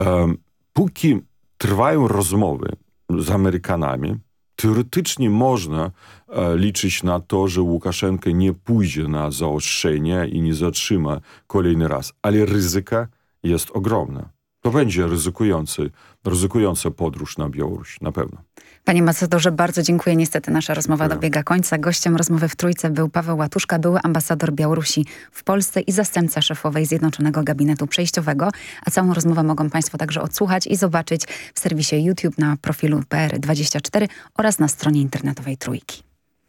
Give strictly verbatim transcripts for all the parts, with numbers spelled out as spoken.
Um, póki trwają rozmowy z Amerykanami, teoretycznie można e, liczyć na to, że Łukaszenka nie pójdzie na zaostrzenie i nie zatrzyma kolejny raz. Ale ryzyko jest ogromne. To będzie ryzykujący, ryzykująca podróż na Białoruś, na pewno. Panie ambasadorze, bardzo dziękuję. Niestety nasza rozmowa Dziękuję. dobiega końca. Gościem rozmowy w Trójce był Paweł Łatuszka, były ambasador Białorusi w Polsce i zastępca szefowej Zjednoczonego Gabinetu Przejściowego. A całą rozmowę mogą Państwo także odsłuchać i zobaczyć w serwisie YouTube na profilu P R dwadzieścia cztery oraz na stronie internetowej Trójki.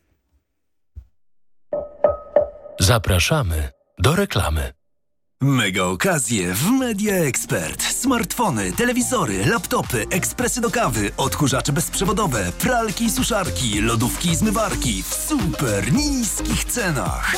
Zapraszamy do reklamy. Mega okazje w Media Expert. Smartfony, telewizory, laptopy, ekspresy do kawy, odkurzacze bezprzewodowe, pralki i suszarki, lodówki i zmywarki w super niskich cenach.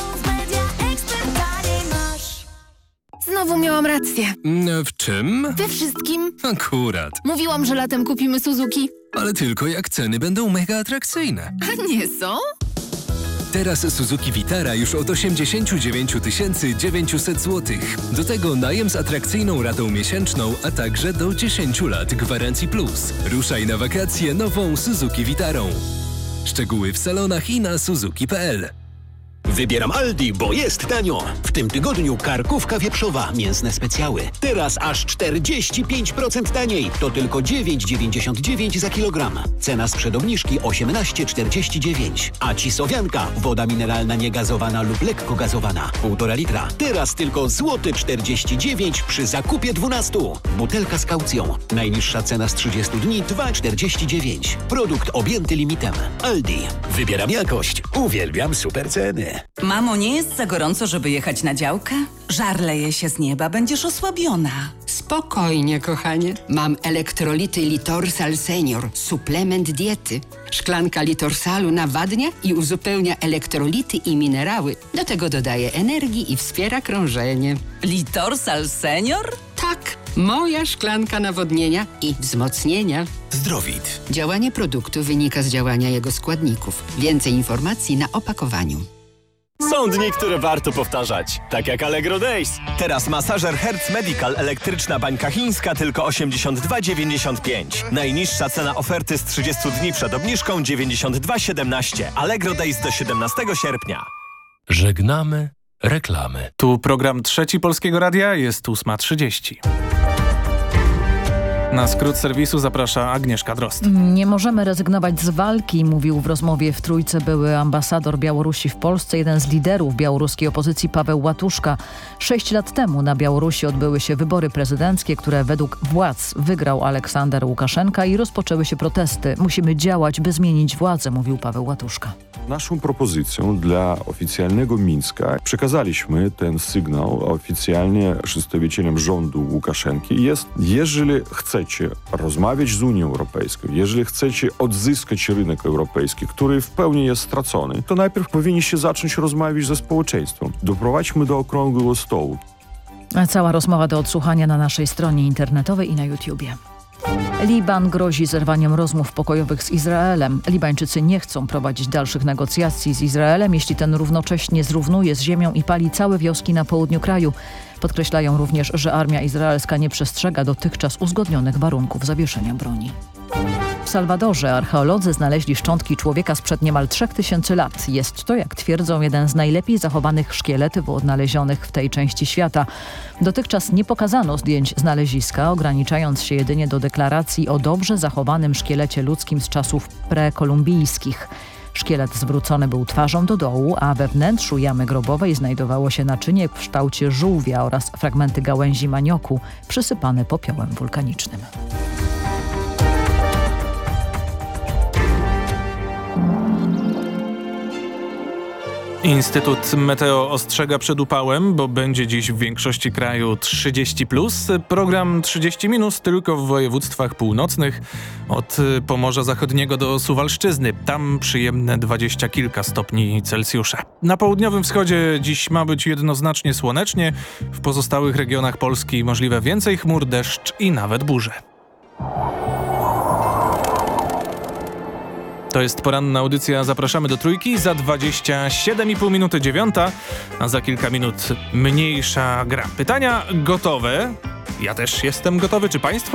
Znowu miałam rację. W czym? We wszystkim. Akurat. Mówiłam, że latem kupimy Suzuki. Ale tylko jak ceny będą mega atrakcyjne. A nie są? Teraz Suzuki Vitara już od osiemdziesiąt dziewięć tysięcy dziewięćset złotych. Do tego najem z atrakcyjną ratą miesięczną, a także do dziesięć lat gwarancji plus. Ruszaj na wakacje nową Suzuki Vitarą. Szczegóły w salonach i na suzuki kropka p l. Wybieram Aldi, bo jest tanio. W tym tygodniu karkówka wieprzowa, mięsne specjały. Teraz aż czterdzieści pięć procent taniej. To tylko dziewięć dziewięćdziesiąt dziewięć za kilogram. Cena sprzed obniżki osiemnaście czterdzieści dziewięć. A cisowianka, woda mineralna niegazowana lub lekko gazowana, półtora litra. Teraz tylko złoty czterdzieści dziewięć przy zakupie dwunastu. Butelka z kaucją. Najniższa cena z trzydziestu dni dwa czterdzieści dziewięć. Produkt objęty limitem. Aldi. Wybieram jakość. Uwielbiam super ceny. Mamo, nie jest za gorąco, żeby jechać na działkę? Żar leje się z nieba, będziesz osłabiona. Spokojnie, kochanie. Mam elektrolity Litorsal Senior, suplement diety. Szklanka Litorsalu nawadnia i uzupełnia elektrolity i minerały. Do tego dodaje energii i wspiera krążenie. Litorsal Senior? Tak, moja szklanka nawodnienia i wzmocnienia. Zdrowit. Działanie produktu wynika z działania jego składników. Więcej informacji na opakowaniu. Są dni, które warto powtarzać, tak jak Allegro Days. Teraz masażer Hertz Medical elektryczna bańka chińska tylko osiemdziesiąt dwa dziewięćdziesiąt pięć. Najniższa cena oferty z trzydziestu dni przed obniżką dziewięćdziesiąt dwa siedemnaście. Allegro Days do siedemnastego sierpnia. Żegnamy reklamy. Tu program Trzeci Polskiego Radia, jest ósma trzydzieści. Na skrót serwisu zaprasza Agnieszka Drozd. Nie możemy rezygnować z walki, mówił w rozmowie w Trójce były ambasador Białorusi w Polsce, jeden z liderów białoruskiej opozycji Paweł Łatuszka. Sześć lat temu na Białorusi odbyły się wybory prezydenckie, które według władz wygrał Aleksander Łukaszenka i rozpoczęły się protesty. Musimy działać, by zmienić władzę, mówił Paweł Łatuszka. Naszą propozycją dla oficjalnego Mińska przekazaliśmy ten sygnał oficjalnie przedstawicielom rządu Łukaszenki. Jest, jeżeli chcecie rozmawiać z Unią Europejską, jeżeli chcecie odzyskać rynek europejski, który w pełni jest stracony, to najpierw powinniście zacząć rozmawiać ze społeczeństwem. Doprowadźmy do okrągłego stołu. A cała rozmowa do odsłuchania na naszej stronie internetowej i na YouTubie. Liban grozi zerwaniem rozmów pokojowych z Izraelem. Libańczycy nie chcą prowadzić dalszych negocjacji z Izraelem, jeśli ten równocześnie zrównuje z ziemią i pali całe wioski na południu kraju. Podkreślają również, że armia izraelska nie przestrzega dotychczas uzgodnionych warunków zawieszenia broni. W Salwadorze archeolodzy znaleźli szczątki człowieka sprzed niemal trzech tysięcy lat. Jest to, jak twierdzą, jeden z najlepiej zachowanych szkieletów odnalezionych w tej części świata. Dotychczas nie pokazano zdjęć znaleziska, ograniczając się jedynie do deklaracji o dobrze zachowanym szkielecie ludzkim z czasów prekolumbijskich. Szkielet zwrócony był twarzą do dołu, a we wnętrzu jamy grobowej znajdowało się naczynie w kształcie żółwia oraz fragmenty gałęzi manioku przysypane popiołem wulkanicznym. Instytut Meteo ostrzega przed upałem, bo będzie dziś w większości kraju trzydzieści plus. Program trzydzieści minus tylko w województwach północnych, od Pomorza Zachodniego do Suwalszczyzny. Tam przyjemne dwadzieścia kilka stopni Celsjusza. Na południowym wschodzie dziś ma być jednoznacznie słonecznie. W pozostałych regionach Polski możliwe więcej chmur, deszcz i nawet burze. To jest poranna audycja. Zapraszamy do Trójki za dwadzieścia siedem i pół minuty dziewiąta, a za kilka minut mniejsza gra. Pytania gotowe. Ja też jestem gotowy. Czy państwo